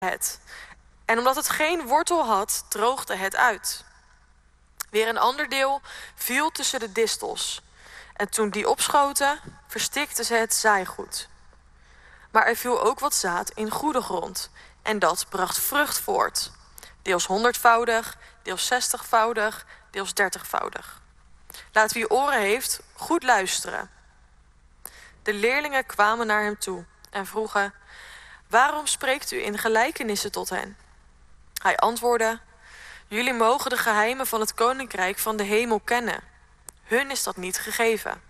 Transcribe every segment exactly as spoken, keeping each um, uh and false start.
het. En omdat het geen wortel had, droogde het uit. Weer een ander deel viel tussen de distels. En toen die opschoten, verstikten ze het zaaigoed. Maar er viel ook wat zaad in goede grond. En dat bracht vrucht voort. Deels honderdvoudig, deels zestigvoudig, deels dertigvoudig. Laat wie oren heeft, goed luisteren. De leerlingen kwamen naar hem toe en vroegen: waarom spreekt u in gelijkenissen tot hen? Hij antwoordde: jullie mogen de geheimen van het koninkrijk van de hemel kennen. Hun is dat niet gegeven.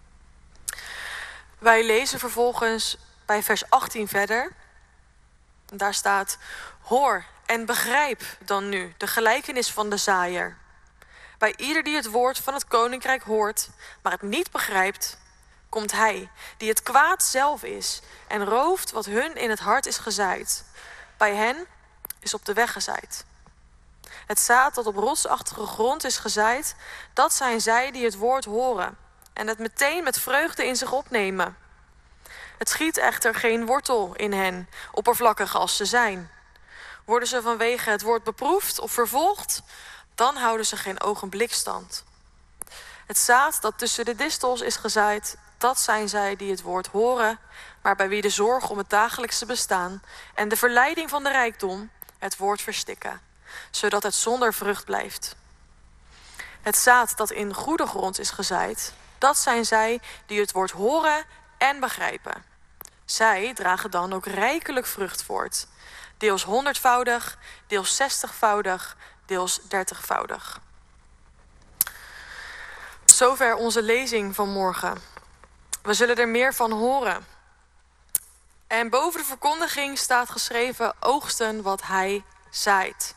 Wij lezen vervolgens bij vers achttien verder. Daar staat: hoor en begrijp dan nu de gelijkenis van de zaaier. Bij ieder die het woord van het koninkrijk hoort, maar het niet begrijpt, komt hij, die het kwaad zelf is, en rooft wat hun in het hart is gezaaid. Bij hen is op de weg gezaaid. Het zaad dat op rotsachtige grond is gezaaid, dat zijn zij die het woord horen en het meteen met vreugde in zich opnemen. Het schiet echter geen wortel in hen, oppervlakkig als ze zijn. Worden ze vanwege het woord beproefd of vervolgd, dan houden ze geen ogenblik stand. Het zaad dat tussen de distels is gezaaid, dat zijn zij die het woord horen, maar bij wie de zorg om het dagelijkse bestaan en de verleiding van de rijkdom het woord verstikken, zodat het zonder vrucht blijft. Het zaad dat in goede grond is gezaaid, dat zijn zij die het woord horen en begrijpen. Zij dragen dan ook rijkelijk vrucht voort, deels honderdvoudig, deels zestigvoudig, deels dertigvoudig. Tot zover onze lezing van morgen. We zullen er meer van horen. En boven de verkondiging staat geschreven: oogsten wat hij zaait.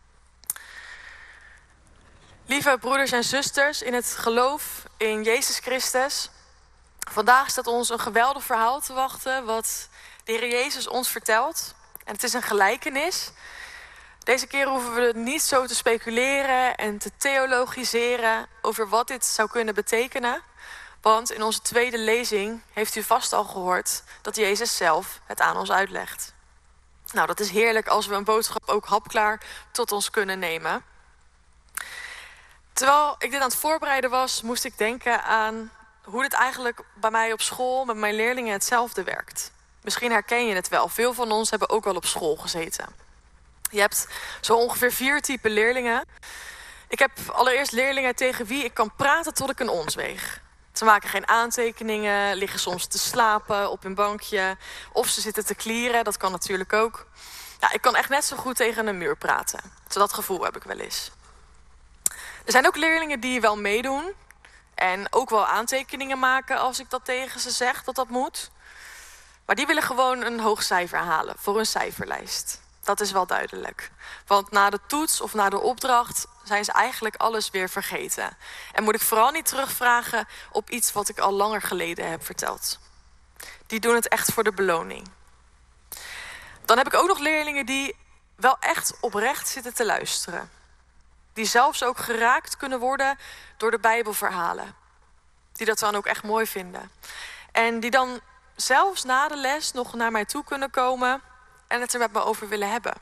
Lieve broeders en zusters in het geloof in Jezus Christus. Vandaag staat ons een geweldig verhaal te wachten wat de Heer Jezus ons vertelt. En het is een gelijkenis. Deze keer hoeven we niet zo te speculeren en te theologiseren over wat dit zou kunnen betekenen. Want in onze tweede lezing heeft u vast al gehoord dat Jezus zelf het aan ons uitlegt. Nou, dat is heerlijk als we een boodschap ook hapklaar tot ons kunnen nemen. Terwijl ik dit aan het voorbereiden was, moest ik denken aan hoe dit eigenlijk bij mij op school met mijn leerlingen hetzelfde werkt. Misschien herken je het wel. Veel van ons hebben ook wel op school gezeten. Je hebt zo ongeveer vier typen leerlingen. Ik heb allereerst leerlingen tegen wie ik kan praten tot ik een ons weeg. Ze maken geen aantekeningen, liggen soms te slapen op hun bankje. Of ze zitten te klieren, dat kan natuurlijk ook. Ja, ik kan echt net zo goed tegen een muur praten. Zo dat gevoel heb ik wel eens. Er zijn ook leerlingen die wel meedoen. En ook wel aantekeningen maken als ik dat tegen ze zeg dat dat moet. Maar die willen gewoon een hoog cijfer halen voor een cijferlijst. Dat is wel duidelijk. Want na de toets of na de opdracht zijn ze eigenlijk alles weer vergeten. En moet ik vooral niet terugvragen op iets wat ik al langer geleden heb verteld. Die doen het echt voor de beloning. Dan heb ik ook nog leerlingen die wel echt oprecht zitten te luisteren. Die zelfs ook geraakt kunnen worden door de Bijbelverhalen. Die dat dan ook echt mooi vinden. En die dan zelfs na de les nog naar mij toe kunnen komen en het er met me over willen hebben.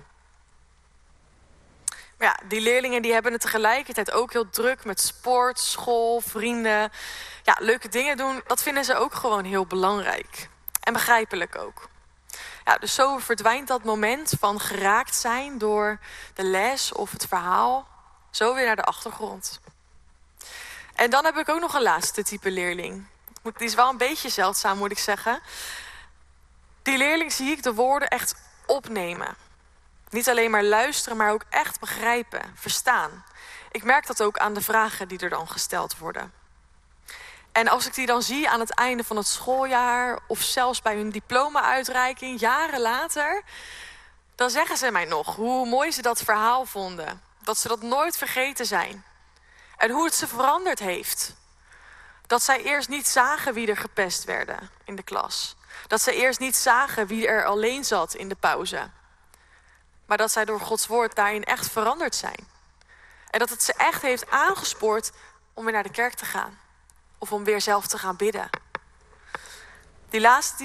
Maar ja, die leerlingen die hebben het tegelijkertijd ook heel druk met sport, school, vrienden. Ja, leuke dingen doen, dat vinden ze ook gewoon heel belangrijk. En begrijpelijk ook. Ja, dus zo verdwijnt dat moment van geraakt zijn door de les of het verhaal zo weer naar de achtergrond. En dan heb ik ook nog een laatste type leerling. Die is wel een beetje zeldzaam, moet ik zeggen. Die leerling zie ik de woorden echt opnemen. Niet alleen maar luisteren, maar ook echt begrijpen, verstaan. Ik merk dat ook aan de vragen die er dan gesteld worden. En als ik die dan zie aan het einde van het schooljaar of zelfs bij hun diploma-uitreiking, jaren later, dan zeggen ze mij nog hoe mooi ze dat verhaal vonden. Dat ze dat nooit vergeten zijn. En hoe het ze veranderd heeft. Dat zij eerst niet zagen wie er gepest werden in de klas. Dat zij eerst niet zagen wie er alleen zat in de pauze. Maar dat zij door Gods woord daarin echt veranderd zijn. En dat het ze echt heeft aangespoord om weer naar de kerk te gaan. Of om weer zelf te gaan bidden. Die laatste